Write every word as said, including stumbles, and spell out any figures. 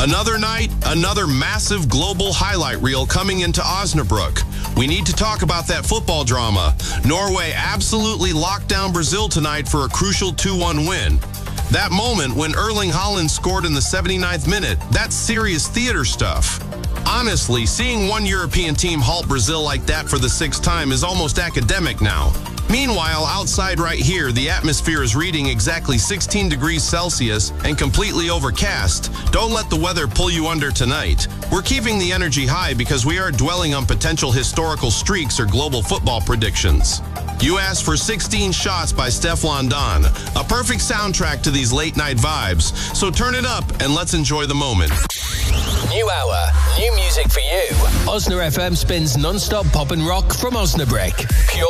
Another night, another massive global highlight reel coming into Osnabrück. We need to talk about that football drama. Norway absolutely locked down Brazil tonight for a crucial two one win. That moment when Erling Haaland scored in the seventy-ninth minute, that's serious theater stuff. Honestly, seeing one European team halt Brazil like that for the sixth time is almost academic now. Meanwhile, outside right here, the atmosphere is reading exactly sixteen degrees Celsius and completely overcast. Don't let the weather pull you under tonight. We're keeping the energy high because we are dwelling on potential historical streaks or global football predictions. You asked for sixteen Shots by Stefflon Don, a perfect soundtrack to these late night vibes. So turn it up and let's enjoy the moment. New hour, new music for you. Osna F M spins non-stop pop and rock from Osnabrück. Pure